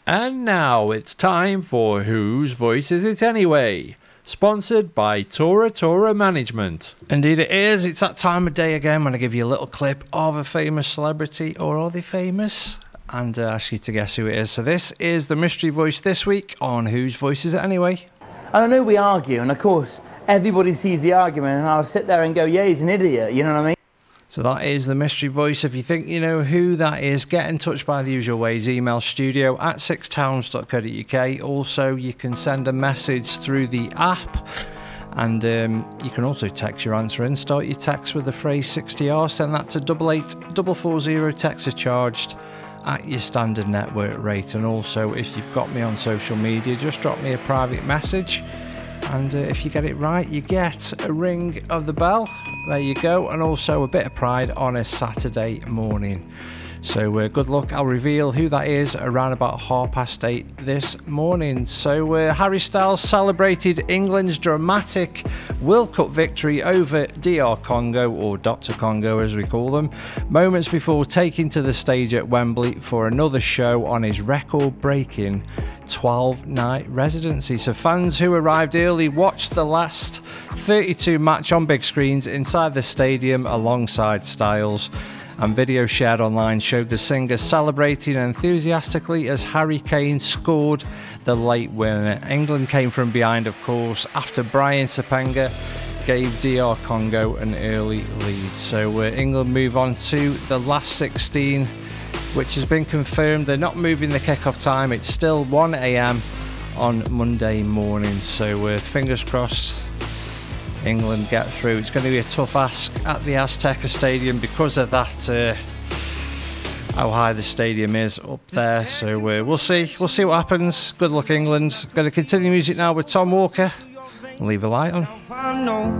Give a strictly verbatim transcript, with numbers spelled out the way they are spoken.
And now it's time for Whose Voice Is It Anyway? Sponsored by Tora Tora Management. Indeed it is. It's that time of day again when I give you a little clip of a famous celebrity, or are they famous? And uh, ask you to guess who it is. So this is the mystery voice this week on Whose Voice Is It Anyway? And I know we argue, and of course everybody sees the argument, and I'll sit there and go, yeah, he's an idiot, you know what I mean? So that is the mystery voice. If you think you know who that is, get in touch by the usual ways. Email studio at six towns dot co dot uk. Also, you can send a message through the app. And um, you can also text your answer in. Start your text with the phrase sixty R. Send that to double eight double four zero. Text are charged at your standard network rate. And also, if you've got me on social media, just drop me a private message. And uh, if you get it right, you get a ring of the bell. There you go. And also a bit of pride on a Saturday morning. So uh, good luck. I'll reveal who that is around about half past eight this morning. So uh, Harry Styles celebrated England's dramatic World Cup victory over D R Congo, or Doctor Congo as we call them, moments before taking to the stage at Wembley for another show on his record-breaking twelve-night residency. So fans who arrived early watched the last thirty-two match on big screens inside the stadium alongside Styles. And video shared online showed the singer celebrating enthusiastically as Harry Kane scored the late winner. England came from behind, of course, after Brian Sapanga gave D R Congo an early lead. So uh, England move on to the last sixteen, which has been confirmed. They're not moving the kick-off time. It's still one a.m. on Monday morning. So uh, fingers crossed England get through. It's going to be a tough ask at the Azteca Stadium because of that, uh, how high the stadium is up there. So uh, we'll see. We'll see what happens. Good luck, England. Going to continue music now with Tom Walker. Leave a light on.